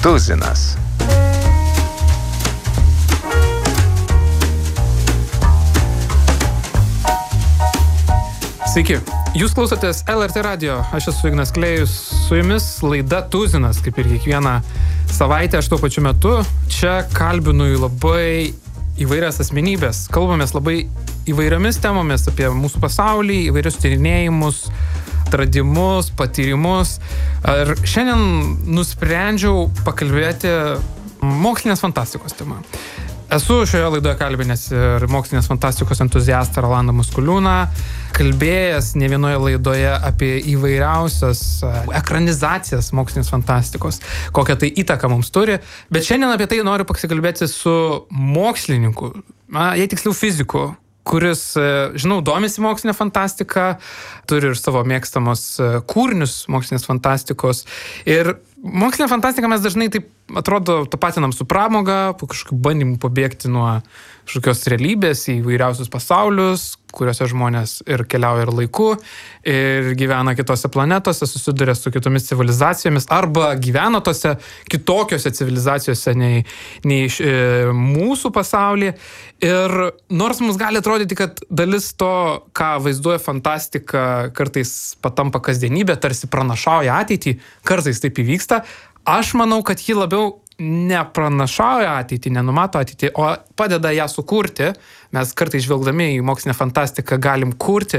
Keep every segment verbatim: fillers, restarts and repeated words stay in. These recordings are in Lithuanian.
Tuzinas. Sveiki, jūs klausotės L R T radio, aš esu Ignas Klėjus, su jumis laida Tuzinas, kaip ir kiekvieną savaitę, aš tuo pačiu metu čia kalbinu labai įvairias asmenybės, kalbamės labai įvairiomis temomis apie mūsų pasaulį, įvairius tyrinėjimus, atradimus, patyrimus. Ir šiandien nusprendžiau pakalbėti mokslinės fantastikos temą. Esu šioje laidoje kalbinęs ir mokslinės fantastikos entuziastą Rolandą Maskuliūną, kalbėjęs ne vienoje laidoje apie įvairiausias ekranizacijas mokslinės fantastikos, kokią tai įtaką mums turi, bet šiandien apie tai noriu pasikalbėti su mokslininku, na, jei tiksliau fiziku, kuris, žinau, domisi mokslinė fantastika, turi ir savo mėgstamos kūrinius mokslinės fantastikos. Ir mokslinė fantastika mes dažnai taip, atrodo, tapatinam su pramoga, po kažkokių bandymų pabėgti nuo kažkokios realybės į įvairiausius pasaulius, kuriuose žmonės ir keliauja ir laiku, ir gyvena kitose planetose, susiduria su kitomis civilizacijomis, arba gyvena tose kitokiose civilizacijose nei, nei e, mūsų pasaulyje. Ir nors mums gali atrodyti, kad dalis to, ką vaizduoja fantastika, kartais patampa kasdienybė, tarsi pranašauja ateitį, kartais taip įvyksta, aš manau, kad ji labiau nepranašauja ateitį, nenumato ateitį, o padeda ją sukurti. Mes kartais žvelgdami į mokslinę fantastiką galim kurti.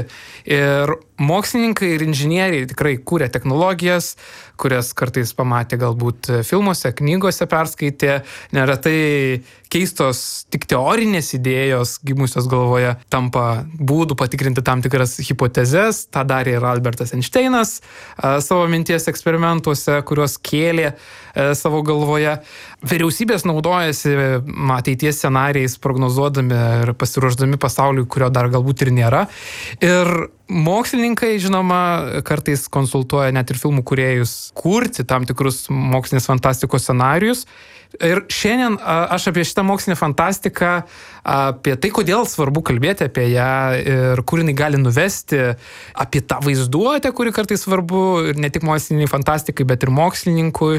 Ir mokslininkai ir inžinieriai tikrai kūrė technologijas, kurias kartais pamatė galbūt filmuose, knygose perskaitė. Neretai keistos tik teorinės idėjos gimusios galvoje tampa būdų patikrinti tam tikras hipotezes. Ta darė ir Albertas Einšteinas savo minties eksperimentuose, kuriuos kėlė savo galvoje. Vyriausybės naudojasi ateities scenarijais, prognozuodami ir pasiruošdami pasauliui, kurio dar galbūt ir nėra. Ir mokslininkai, žinoma, kartais konsultuoja net ir filmų kūrėjus kurti tam tikrus mokslinės fantastikos scenarijus. Ir šiandien aš apie šitą mokslinę fantastiką, apie tai, kodėl svarbu kalbėti apie ją ir kur jinai gali nuvesti, apie tą vaizduotę, kuri kartais svarbu ir ne tik moksliniai fantastikai, bet ir mokslininkui,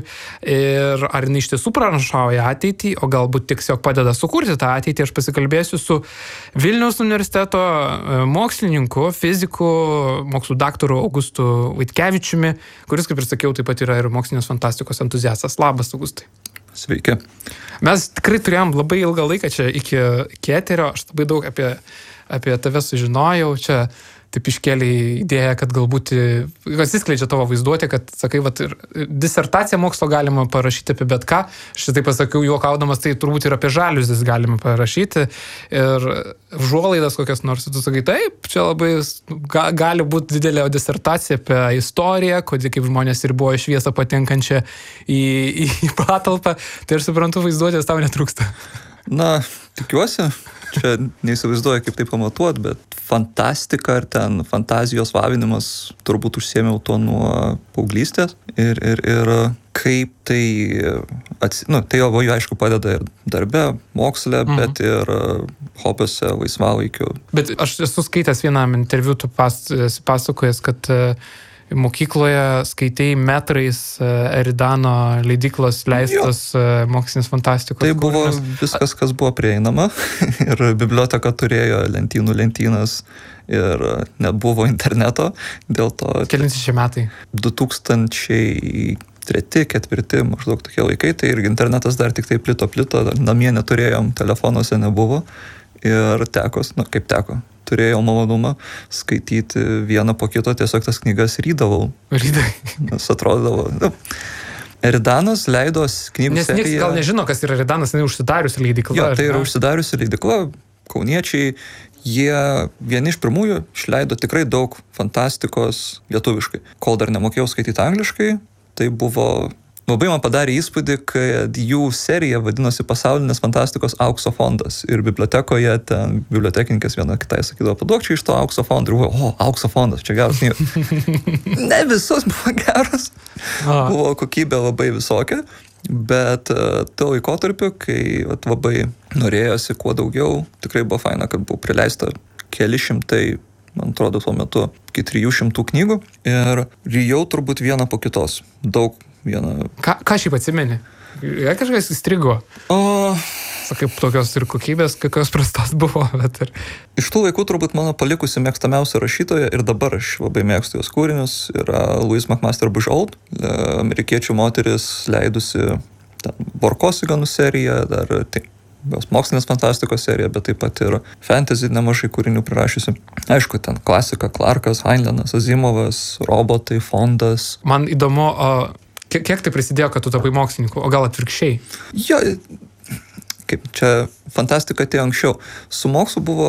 ir ar jinai iš tiesų pranašauja ateitį, o galbūt tiesiog padeda sukurti tą ateitį. Aš pasikalbėsiu su Vilniaus universiteto mokslininku, fiziku, mokslų daktaru Augustu Vaitkevičiumi, kuris, kaip ir sakiau, taip pat yra ir mokslinės fantastikos entuziastas. Labas, Augustai. Sveiki. Mes tikrai turėjom labai ilgą laiką čia iki, iki eterio, aš labai daug apie, apie tave sužinojau, čia taip iškėlė idėją, kad galbūt atsiskleidžia tavo vaizduotė, kad, sakai, vat, ir disertaciją mokslo galima parašyti apie bet ką. Aš tai pasakiau juokaudamas, tai turbūt ir apie žaliuzes galima parašyti. Ir užuolaidas kokias nors, tu sakai, taip, čia labai ga, gali būti didelė disertacija apie istoriją, kodėl kaip žmonės ir buvo šviesą patenkančią į, į, į patalpą. Tai aš suprantu, vaizduotės tau netrūksta. Na, tikiuosi. Čia neįsivaizduoju, kaip tai pamatuot, bet fantastika ar ten fantazijos lavinimas turbūt užsiėmiau to nuo paauglystės. Ir, ir, ir kaip tai, ats... nu, tai labai aišku padeda ir darbe, moksle, mhm. bet ir hobiuose, laisvalaikiu. Bet aš esu skaitęs vienam interviu, tu pas, pasakojęs, kad mokykloje skaitei metrais Eridano leidyklos leistos jo. Mokslinės fantastikos. Tai buvo kūrinius. Viskas, kas buvo prieinama. Ir biblioteka turėjo lentynų lentynas ir net buvo interneto. Dėl to... Kelinti šie metai? du tūkstančiai treti, ketvirti, maždaug tokie laikai. Tai irgi internetas dar tik tai plito, plito. Namie neturėjom, telefonuose nebuvo. Ir teko, nu kaip teko. Turėjau malonumą skaityti vieną po kito, tiesiog tas knygas rydavau. Rydai. Nes atrodavo... Nu, Eridanas leido knygų Nes seriją... Nes niekas gal nežino, kas yra Eridanas, jinai užsidariusi leidykla. Jo, tai yra užsidariusi leidykla. Kauniečiai, jie vieni iš pirmųjų išleido tikrai daug fantastikos lietuviškai. Kol dar nemokėjau skaityti angliškai, tai buvo... Labai man padarė įspūdį, kad jų serija vadinosi Pasaulinės fantastikos aukso fondas. Ir bibliotekoje ten bibliotekininkės viena kitai sakydavo, paduok čia iš to aukso fondo. Ir buvo, o, aukso fondas, čia geras knygas. Ne visos buvo geras. Buvo kokybė labai visokia. Bet tuo laikotarpiu, kai vat, labai norėjosi kuo daugiau, tikrai buvo faina, kad buvo prileista keli šimtai, man atrodo, tuo metu iki trijų šimtų knygų. Ir rijau turbūt vieną po kitos. Daug vieną... Ką, ką šiaip atsimeni? Jei kažkas įstrigo? O... Kaip tokios ir kokybės, kokios prastos buvo, bet ir... Iš tų laikų turbūt mano palikusi mėgstamiausia rašytoja ir dabar aš labai mėgstu jos kūrinius yra Louise McMaster Bujold, amerikiečių moteris leidusi Vorkosiganų seriją, dar tai, jos mokslinės fantastikos serija, bet taip pat ir fantasy nemažai kūrinių prirašysi. Aišku, ten klasika Clarkas, Heinleinas, Azimovas, robotai, fondas. Man įdomu, o kiek, kiek tai prisidėjo, kad tu tapai mokslininku, o gal atvirkščiai? Jo, kaip čia fantastika atėjo anksčiau. Su mokslu buvo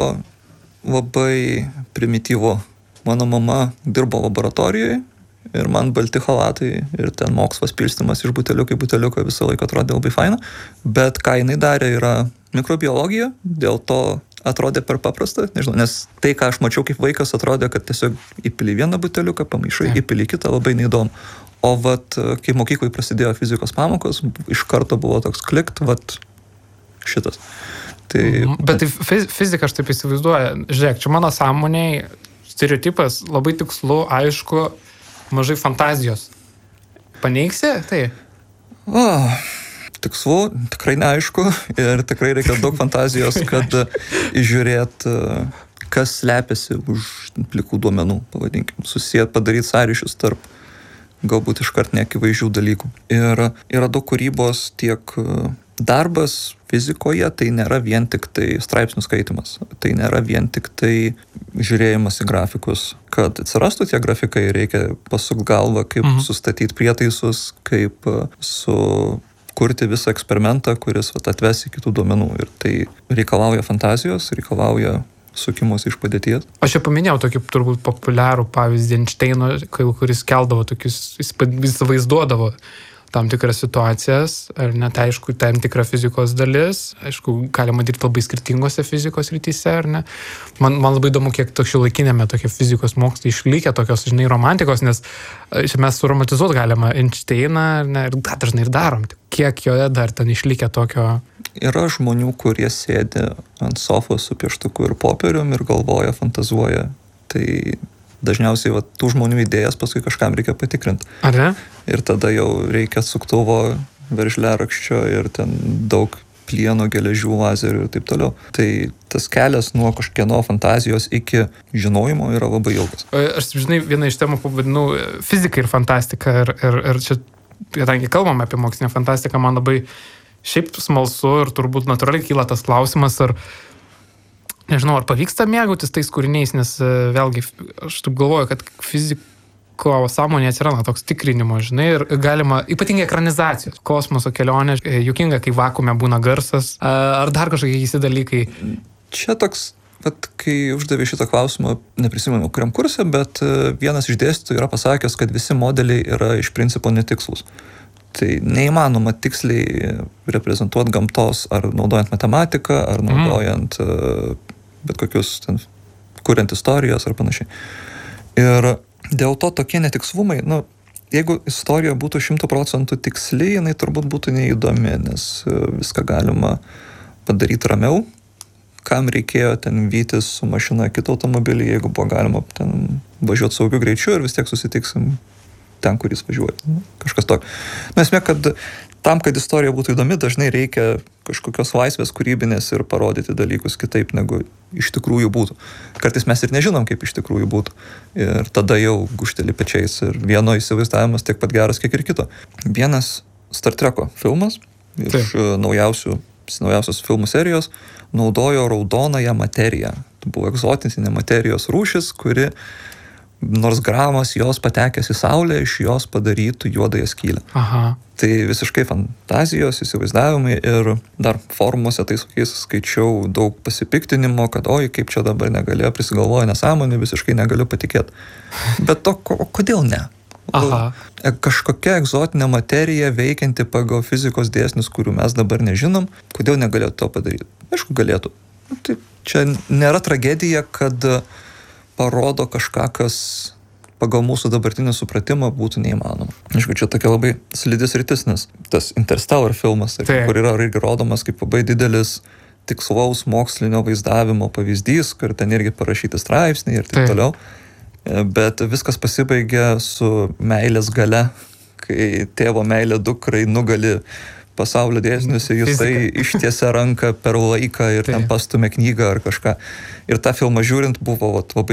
labai primityvu. Mano mama dirbo laboratorijoje ir man balti chalatai ir ten mokslas pilstymas iš buteliuko į buteliuką visą laiką atrodė labai faina. Bet ką jinai darė yra mikrobiologija, dėl to atrodė per paprasta, nežinau, nes tai, ką aš mačiau kaip vaikas, atrodė, kad tiesiog įpili vieną buteliuką, pamaišai, įpili kitą, labai neįdomu. O vat, kai mokyklai prasidėjo fizikos pamokos, iš karto buvo toks klikt, vat, šitas. Tai... Bet tai fizika aš taip įsivaizduoju. Žiūrėk, čia mano sąmoniai stereotipas labai tikslu, aišku, mažai fantazijos. Paneigsi? Tai? O, tikslu, tikrai neaišku ir tikrai reikia daug fantazijos, kad įžiūrėt, kas slepiasi už plikų duomenų, pavadinkim, susijęt, padaryti sąryšius tarp galbūt iškart neakivaizdžių dalykų. Ir yra daug kūrybos tiek darbas fizikoje, tai nėra vien tik tai straipsnių skaitimas, tai nėra vien tik tai žiūrėjimas į grafikus. Kad atsirastų tie grafikai, reikia pasukti galvą, kaip mhm. sustatyti prietaisus, kaip sukurti visą eksperimentą, kuris vat, atves iki tų duomenų. Ir tai reikalauja fantazijos, reikalauja sukimus iš padėties. Aš jau paminėjau tokį turbūt populiarų pavyzdį Einšteino, kuris keldavo tokius, jis vaizduodavo tam tikras situacijas, ar net aišku, tam tikra fizikos dalis, aišku, galima dirbti labai skirtingose fizikos rytise, ar ne. Man, man labai įdomu, kiek šiuolaikinėme tokie fizikos mokslai išlikę tokios, žinai, romantikos, nes mes suromantizuot galima Einšteiną, ar ne, ir dažnai ir darom. Kiek joje dar ten išlikę tokio... Yra žmonių, kurie sėdi ant sofos su pieštuku ir popierium ir galvoja, fantazuoja. Tai dažniausiai va, tų žmonių idėjas paskui kažkam reikia patikrinti. Ar ne? Ir tada jau reikia suktuvo, veržliarakščio ir ten daug plieno, geležių, lazerių ir taip toliau. Tai tas kelias nuo kažkieno fantazijos iki žinojimo yra labai ilgas. Aš, žinai, vieną iš temų pavadinau fizika ir fantastika. Ir, ir, ir čia, kadangi kalbam apie mokslinę fantastiką, man labai šiaip smalsu ir turbūt natūraliai kyla tas klausimas, ar nežinau, ar pavyksta mėgautis tais kūriniais, nes vėlgi aš taip galvoju, kad fiziko sąmonė atsiranda toks tikrinimo, žinai, ir galima, ypatingai ekranizacijos, kosmoso kelionė, juokinga, kai vakuume būna garsas, ar dar kažkokie keisti dalykai. Čia toks, bet kai uždavė šitą klausimą, neprisimenu, kuriam kurse, bet vienas iš dėstytojų yra pasakęs, kad visi modeliai yra iš principo netikslus. Tai neįmanoma tiksliai reprezentuoti gamtos, ar naudojant matematiką, ar naudojant mm. bet kokius ten, kuriant istorijos ar panašiai. Ir dėl to tokie netikslumai, nu, jeigu istorija būtų šimtų procentų tiksli, jinai turbūt būtų neįdomi, nes viską galima padaryti ramiau. Kam reikėjo ten vytis su mašina kitą automobilį, jeigu buvo galima ten važiuoti saugiu greičiu ir vis tiek susitiksim ten, kuris važiuoja. Nu, kažkas tokio. Nu, esmė, kad tam, kad istorija būtų įdomi, dažnai reikia kažkokios laisvės kūrybinės ir parodyti dalykus kitaip, negu iš tikrųjų būtų. Kartais mes ir nežinom, kaip iš tikrųjų būtų. Ir tada jau gušteli pečiais ir vieno įsivaizdavimas tiek pat geras, kiek ir kito. Vienas Star Treko filmas iš Taip. naujausių, naujausios filmų serijos naudojo raudonąją materiją. Tai buvo egzotinė materijos rūšis, kuri nors gramas jos patekęs į saulę, iš jos padarytų juodąją skylę. Aha. Tai visiškai fantazijos, įsivaizdavimai ir dar forumuose tais kokiais skaičiau daug pasipiktinimo, kad oi, kaip čia dabar negalėjo, prisigalvoja nesąmonė, visiškai negaliu patikėti. Bet to, o kodėl ne? Aha. Kažkokia egzotinė materija veikianti pagal fizikos dėsnius, kurių mes dabar nežinom, kodėl negalėtų to padaryti? Aišku, galėtų. Tai čia nėra tragedija, kad parodo kažką, kas pagal mūsų dabartinį supratimą būtų neįmanoma. Aišku, čia tokia labai slidis rytis, nes tas Interstellar filmas, tai, kur yra irgi rodomas kaip labai didelis tikslaus mokslinio vaizdavimo pavyzdys, kur ten irgi parašyti straipsniai ir taip tai. toliau. Bet viskas pasibaigia su meilės gale, kai tėvo meilė dukrai nugali pasaulio dėsnius ir jisai ištiesia ranką per laiką ir ten pastumia knygą ar kažką. Ir tą filmą žiūrint buvo vat, labai